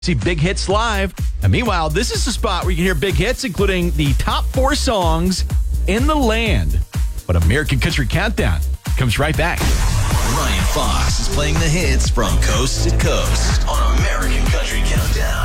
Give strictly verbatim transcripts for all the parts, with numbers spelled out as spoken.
See Big Hits live. And meanwhile, this is the spot where you can hear big hits, including the top four songs in the land. But American Country Countdown comes right back. Ryan Fox is playing the hits from coast to coast on American Country Countdown.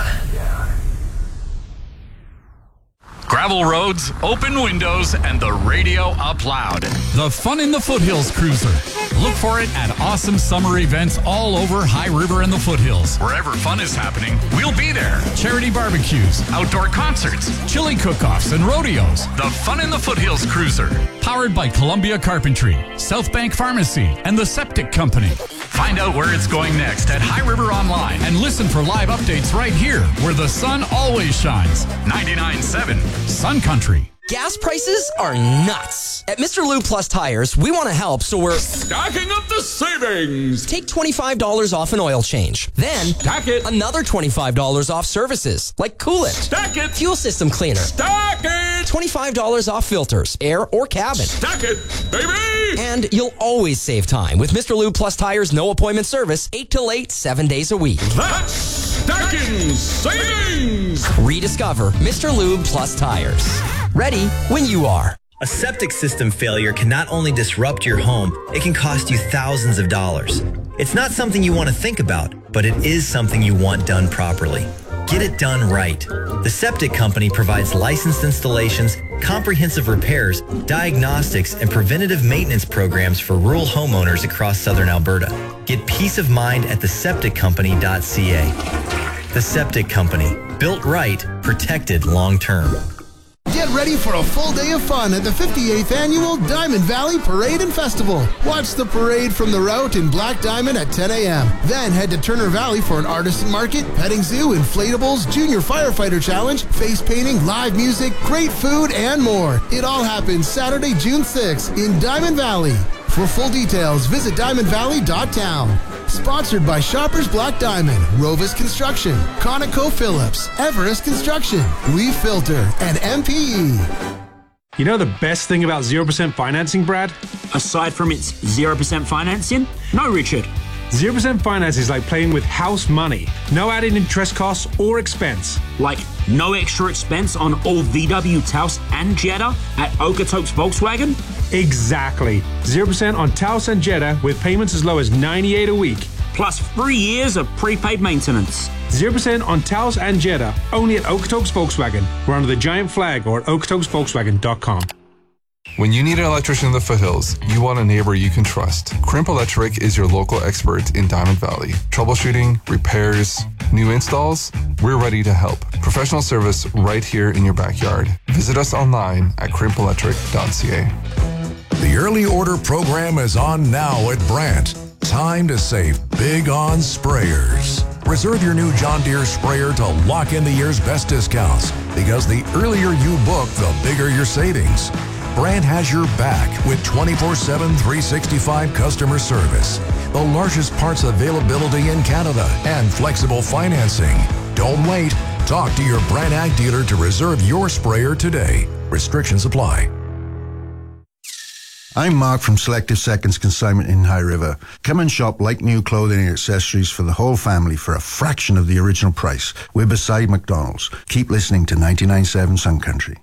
Gravel roads, open windows, and the radio up loud. The Fun in the Foothills Cruiser. Look for it at awesome summer events all over High River and the Foothills. Wherever fun is happening, we'll be there. Charity barbecues, outdoor concerts, chili cook-offs, and rodeos. The Fun in the Foothills Cruiser. Powered by Columbia Carpentry, South Bank Pharmacy, and the Septic Company. Find out where it's going next at High River Online and listen for live updates right here where the sun always shines. ninety-nine point seven Sun Country. Gas prices are nuts. At Mister Lube Plus Tires, we want to help, so we're stacking up the savings. Take twenty-five dollars off an oil change. Then, stack it. Another twenty-five dollars off services, like coolant. Stack it. Fuel system cleaner. Stack it. twenty-five dollars off filters, air or cabin. Stack it, baby. And you'll always save time with Mister Lube Plus Tires no appointment service, eight till eight, seven days a week. That's stacking savings. Rediscover Mister Lube Plus Tires. Ready when you are. A septic system failure can not only disrupt your home, it can cost you thousands of dollars. It's not something you want to think about, but it is something you want done properly. Get it done right. The Septic Company provides licensed installations, comprehensive repairs, diagnostics, and preventative maintenance programs for rural homeowners across southern Alberta. Get peace of mind at the septic company dot c a. The Septic Company. Built right, protected long term. Get ready for a full day of fun at the fifty-eighth Annual Diamond Valley Parade and Festival. Watch the parade from the route in Black Diamond at ten a.m. Then head to Turner Valley for an artisan market, petting zoo, inflatables, junior firefighter challenge, face painting, live music, great food, and more. It all happens Saturday, June sixth in Diamond Valley. For full details, visit diamond valley dot town. Sponsored by Shoppers Black Diamond, Rovis Construction, ConocoPhillips, Everest Construction, We Filter, and M P E. You know the best thing about zero percent financing, Brad? Aside from its zero percent financing? No, Richard. zero percent finance is like playing with house money. No added interest costs or expense. Like no extra expense on all V W, Taos, and Jetta at Okotoks Volkswagen? Exactly. zero percent on Taos and Jetta with payments as low as ninety-eight dollars a week. Plus three years of prepaid maintenance. zero percent on Taos and Jetta, only at Okotoks Volkswagen. We're under the giant flag or at okotoks volkswagen dot com. When you need an electrician in the foothills, you want a neighbor you can trust. Crimp Electric is your local expert in Diamond Valley. Troubleshooting, repairs, new installs, we're ready to help. Professional service right here in your backyard. Visit us online at crimp electric dot c a. The early order program is on now at Brandt. Time to save big on sprayers. Reserve your new John Deere sprayer to lock in the year's best discounts, because the earlier you book, the bigger your savings. Brandt has your back with twenty-four seven, three sixty-five customer service, the largest parts availability in Canada, and flexible financing. Don't wait. Talk to your Brandt Ag dealer to reserve your sprayer today. Restrictions apply. I'm Mark from Selective Seconds Consignment in High River. Come and shop like new clothing and accessories for the whole family for a fraction of the original price. We're beside McDonald's. Keep listening to ninety-nine point seven Sun Country.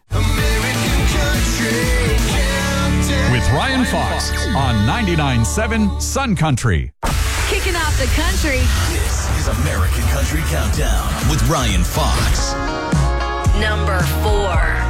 With Ryan Fox on ninety-nine point seven Sun Country. Kicking off the country. This is American Country Countdown with Ryan Fox. Number four.